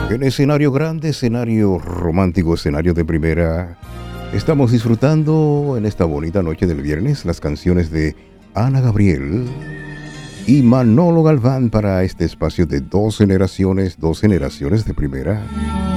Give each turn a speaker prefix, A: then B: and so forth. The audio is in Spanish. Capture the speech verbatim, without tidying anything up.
A: En escenario grande, escenario romántico, escenario de primera, estamos disfrutando en esta bonita noche del viernes las canciones de Ana Gabriel y Manolo Galván para este espacio de dos generaciones, dos generaciones de primera.